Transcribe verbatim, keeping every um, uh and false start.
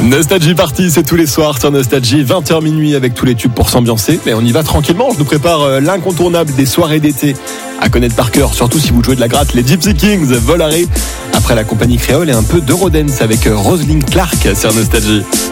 Nostalgie Party, c'est tous les soirs sur Nostalgie, vingt heures minuit avec tous les tubes pour s'ambiancer. Mais on y va tranquillement, je nous prépare l'incontournable des soirées d'été à connaître par cœur, surtout si vous jouez de la gratte, les Gypsy Kings, Volare. Après la compagnie créole et un peu d'Eurodance avec Roselyne Clark sur Nostalgie.